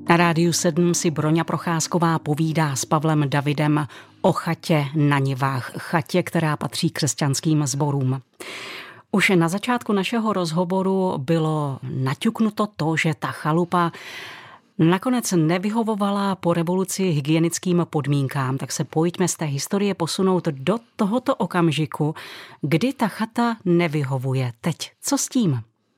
Na Rádiu 7 si Broňa Procházková povídá s Pavlem Davidem o chatě na Nivách, chatě, která patří křesťanským sborům. Už na začátku našeho rozhovoru bylo naťuknuto to, že ta chalupa nakonec nevyhovovala po revoluci hygienickým podmínkám, tak se pojďme z té historie posunout do tohoto okamžiku, kdy ta chata nevyhovuje. Teď, co s tím?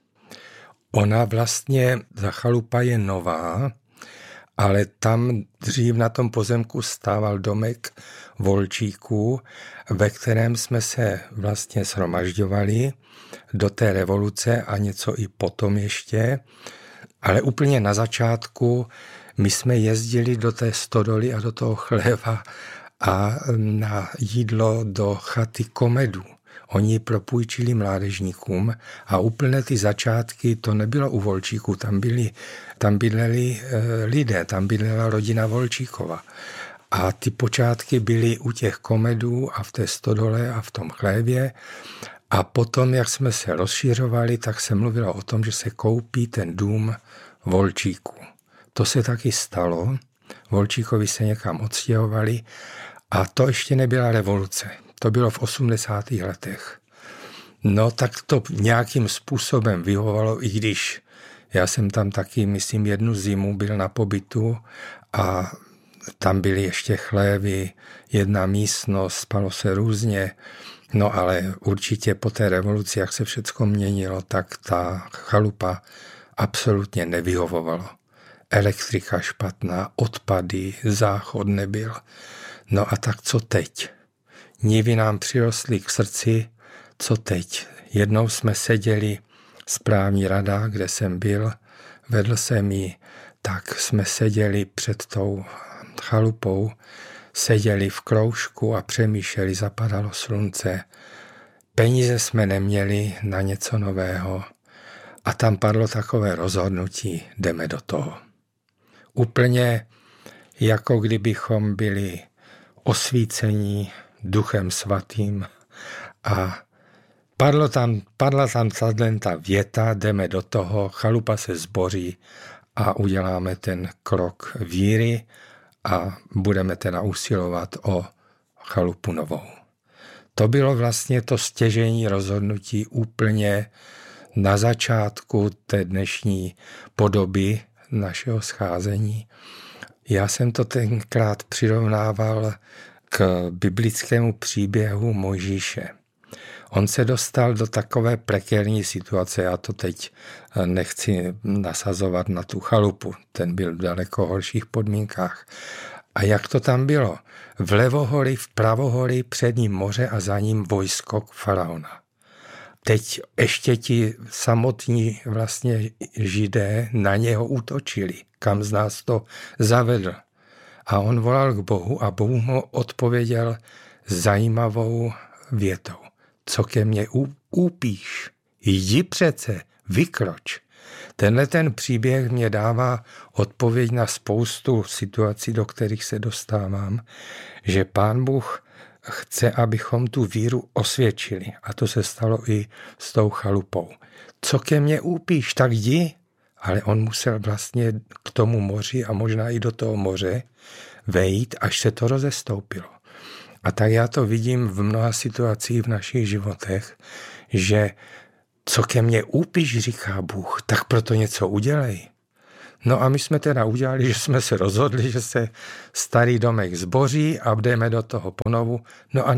Ona vlastně, ta chalupa je nová, ale tam dřív na tom pozemku stával domek Volčíků, ve kterém jsme se vlastně shromažďovali do té revoluce a něco i potom ještě. Ale úplně na začátku my jsme jezdili do té stodoly a do toho chléva a na jídlo do chaty Komedu. Oni propůjčili mládežníkům a úplně ty začátky to nebylo u Volčíků, tam bydleli lidé, tam bydlela rodina Volčíkova. A ty počátky byly u těch Komedů a v té stodole a v tom chlévě. A potom, jak jsme se rozšiřovali, tak se mluvilo o tom, že se koupí ten dům Volčíků. To se taky stalo. Volčíkovi se někam odstěhovali a to ještě nebyla revoluce. To bylo v 80. letech. No tak to nějakým způsobem vyhovovalo, i když já jsem tam taky, myslím, jednu zimu byl na pobytu a tam byly ještě chlévy, jedna místnost, spalo se různě. No ale určitě po té revoluci, jak se všecko měnilo, tak ta chalupa absolutně nevyhovovalo. Elektrika špatná, odpady, záchod nebyl. No a tak co teď? Nivy nám přirostly k srdci, co teď? Jednou jsme seděli, správní rada, kde jsem byl, vedl jsem ji, tak jsme seděli před tou chalupou, seděli v kroužku a přemýšleli, zapadalo slunce. Peníze jsme neměli na něco nového a tam padlo takové rozhodnutí, jdeme do toho. Úplně jako kdybychom byli osvícení Duchem Svatým a padla tam ta věta, jdeme do toho, chalupa se zboří a uděláme ten krok víry a budeme teda usilovat o chalupu novou. To bylo vlastně to stěžejní rozhodnutí úplně na začátku té dnešní podoby našeho scházení. Já jsem to tenkrát přirovnával k biblickému příběhu Mojžíše. On se dostal do takové prekérní situace, já to teď nechci nasazovat na tu chalupu, ten byl v daleko horších podmínkách. A jak to tam bylo? Vlevo vpravo před ním moře a za ním vojsko faraona. Teď ještě ti samotní vlastně Židé na něho útočili, kam z nás to zavedl. A on volal k Bohu a Bohu mu odpověděl zajímavou větou. Co ke mně úpíš? Jdi přece, vykroč. Tenhle ten příběh mě dává odpověď na spoustu situací, do kterých se dostávám, že Pán Bůh chce, abychom tu víru osvědčili. A to se stalo i s tou chalupou. Co ke mně úpíš, tak jdi. Ale on musel vlastně k tomu moři a možná i do toho moře vejít, až se to rozestoupilo. A tak já to vidím v mnoha situacích v našich životech, že co ke mně úpíš, říká Bůh, tak proto něco udělej. No a my jsme teda udělali, že jsme se rozhodli, že se starý domek zboří a jdeme do toho ponovu. No a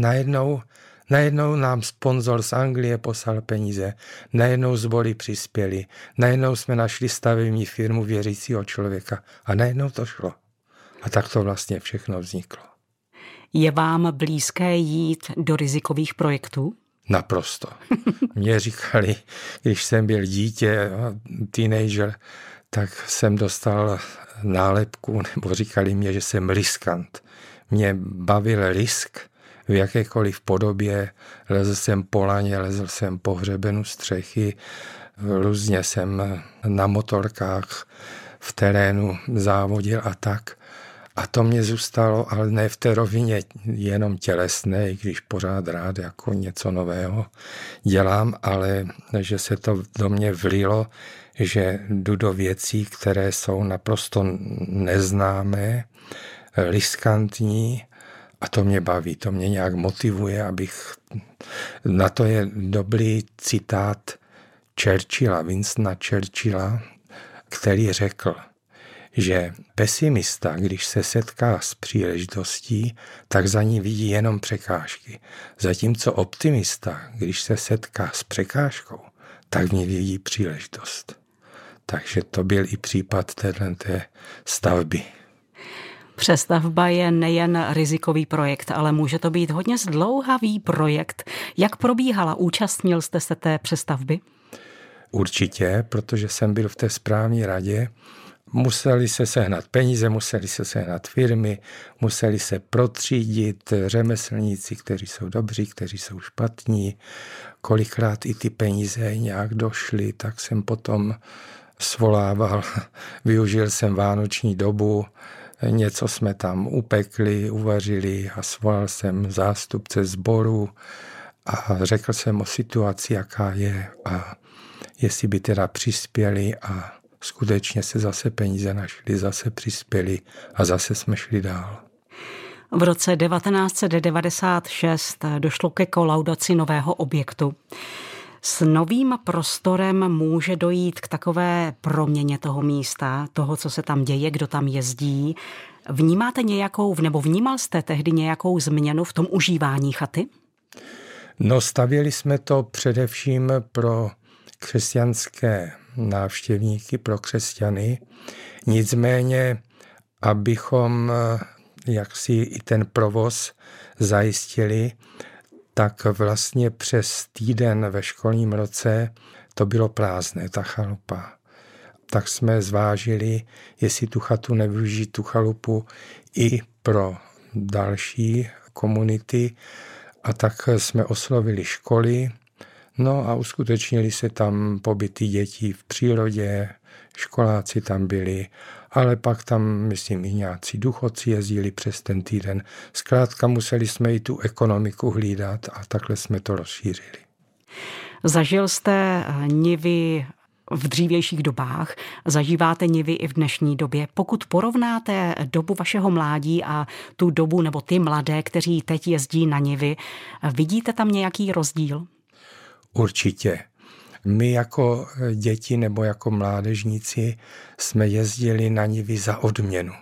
najednou nám sponzor z Anglie poslal peníze, najednou sbory přispěli, najednou jsme našli stavební firmu věřícího člověka a najednou to šlo. A tak to vlastně všechno vzniklo. Je vám blízké jít do rizikových projektů? Naprosto. Mně říkali, když jsem byl dítě, teenager, tak jsem dostal nálepku, nebo říkali mě, že jsem riskant. Mě bavil risk v jakékoliv podobě. Lezl jsem po laně, lezl jsem po hřebenu střechy, různě jsem na motorkách v terénu závodil a tak. A to mě zůstalo, ale ne v té rovině jenom tělesné, i když pořád rád jako něco nového dělám, ale že se to do mě vlilo, že jdu do věcí, které jsou naprosto neznámé, riskantní, a to mě baví, to mě nějak motivuje, na to je dobrý citát Winstona Churchilla, který řekl, že pesimista, když se setká s příležitostí, tak za ní vidí jenom překážky. Zatímco optimista, když se setká s překážkou, tak v ní vidí příležitost. Takže to byl i případ této stavby. Přestavba je nejen rizikový projekt, ale může to být hodně zdlouhavý projekt. Jak probíhala? Účastnil jste se té přestavby? Určitě, protože jsem byl v té správní radě. Museli se sehnat peníze, museli se sehnat firmy, museli se protřídit řemeslníci, kteří jsou dobří, kteří jsou špatní. Kolikrát i ty peníze nějak došly, tak jsem potom svolával, využil jsem vánoční dobu, něco jsme tam upekli, uvařili a svolal jsem zástupce sboru a řekl jsem o situaci, jaká je a jestli by teda přispěli a skutečně se zase peníze našly, zase přispěli a zase jsme šli dál. V roce 1996 došlo ke kolaudaci nového objektu. S novým prostorem může dojít k takové proměně toho místa, toho, co se tam děje, kdo tam jezdí. Vnímáte vnímal jste tehdy nějakou změnu v tom užívání chaty? No, stavěli jsme to především pro křesťanské návštěvníky, pro křesťany. Nicméně, abychom jaksi i ten provoz zajistili, tak vlastně přes týden ve školním roce to bylo prázdné, ta chalupa. Tak jsme zvážili, jestli tu chatu nevyužít, tu chalupu i pro další komunity. A tak jsme oslovili školy, no a uskutečnili se tam pobyty dětí v přírodě, školáci tam byli, ale pak tam, myslím, i nějací důchodci jezdili přes ten týden. Zkrátka museli jsme i tu ekonomiku hlídat a takhle jsme to rozšířili. Zažil jste nivy v dřívějších dobách, zažíváte nivy i v dnešní době. Pokud porovnáte dobu vašeho mládí a tu dobu nebo ty mladé, kteří teď jezdí na nivy, vidíte tam nějaký rozdíl? Určitě. My jako děti nebo jako mládežníci jsme jezdili na nivy za odměnu.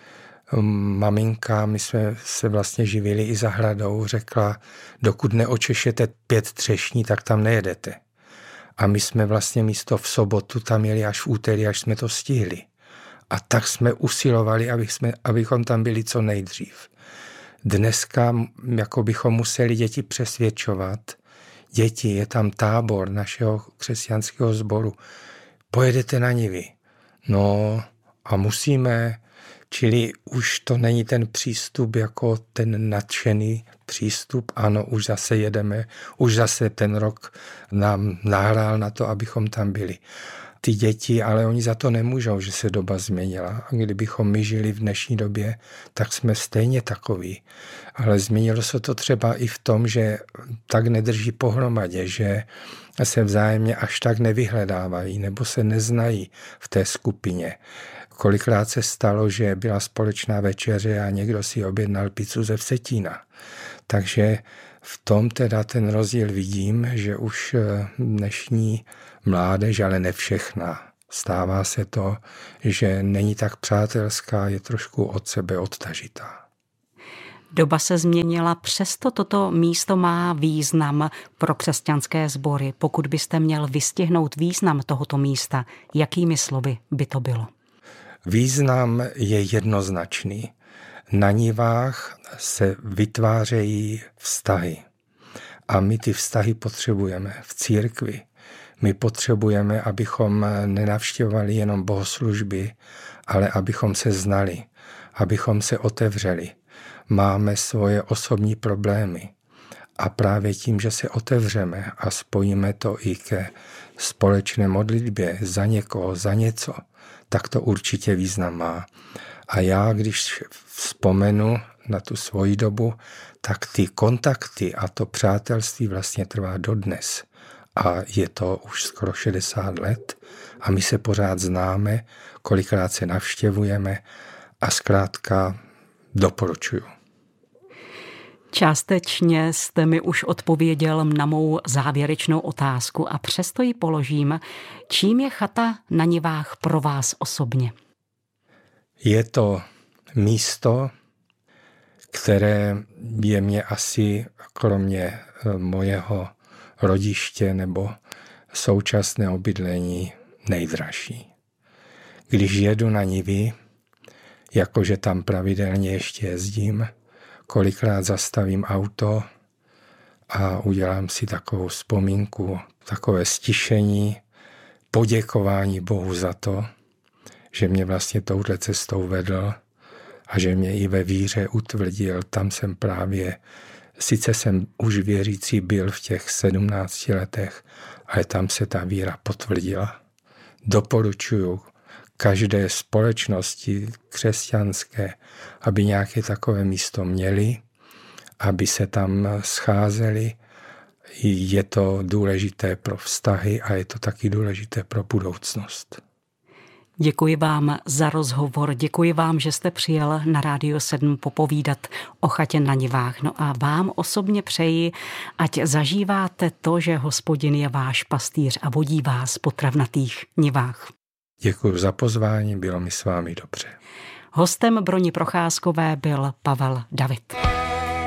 Maminka, my jsme se vlastně živili i zahradou, řekla, dokud neočešete 5 třešní, tak tam nejedete. A my jsme vlastně místo v sobotu tam jeli až v úterý, až jsme to stihli. A tak jsme usilovali, abychom tam byli co nejdřív. Dneska jako bychom museli děti přesvědčovat. Děti, je tam tábor našeho křesťanského sboru. Pojedete na nivy. No a musíme, čili už to není ten přístup jako ten nadšený přístup. Ano, už zase jedeme, už zase ten rok nám nahrál na to, abychom tam byli. Ty děti, ale oni za to nemůžou, že se doba změnila. A kdybychom my žili v dnešní době, tak jsme stejně takoví. Ale změnilo se to třeba i v tom, že tak nedrží pohromadě, že se vzájemně až tak nevyhledávají nebo se neznají v té skupině. Kolikrát se stalo, že byla společná večeře a někdo si objednal pizzu ze Vsetína. Takže v tom teda ten rozdíl vidím, že už dnešní mládež, ale ne všechna. Stává se to, že není tak přátelská, je trošku od sebe odtažitá. Doba se změnila, přesto toto místo má význam pro křesťanské sbory. Pokud byste měl vystihnout význam tohoto místa, jakými slovy by to bylo? Význam je jednoznačný. Na nivách se vytvářejí vztahy. A my ty vztahy potřebujeme v církvi. My potřebujeme, abychom nenavštěvovali jenom bohoslužby, ale abychom se znali, abychom se otevřeli. Máme svoje osobní problémy. A právě tím, že se otevřeme a spojíme to i ke společné modlitbě za někoho, za něco, tak to určitě význam má. A já, když vzpomenu na tu svoji dobu, tak ty kontakty a to přátelství vlastně trvá dodnes. a je to už skoro 60 let a my se pořád známe, kolikrát se navštěvujeme a zkrátka doporučuju. Částečně jste mi už odpověděl na mou závěrečnou otázku a přesto ji položím. Čím je chata na Nivách pro vás osobně? Je to místo, které je mě asi kromě mojeho rodiště nebo současného bydlení nejdražší. Když jedu na Nivy, jakože tam pravidelně ještě jezdím, kolikrát zastavím auto a udělám si takovou vzpomínku, takové stišení, poděkování Bohu za to, že mě vlastně touhle cestou vedl a že mě i ve víře utvrdil. Tam jsem právě, sice jsem už věřící byl v těch 17 letech, ale tam se ta víra potvrdila. Doporučuju každé společnosti křesťanské, aby nějaké takové místo měli, aby se tam scházeli. Je to důležité pro vztahy a je to taky důležité pro budoucnost. Děkuji vám za rozhovor, děkuji vám, že jste přijel na Rádio 7 popovídat o chatě na Nivách. No a vám osobně přeji, ať zažíváte to, že Hospodin je váš pastýř a vodí vás po travnatých nivách. Děkuji za pozvání, bylo mi s vámi dobře. Hostem Broni Procházkové byl Pavel David.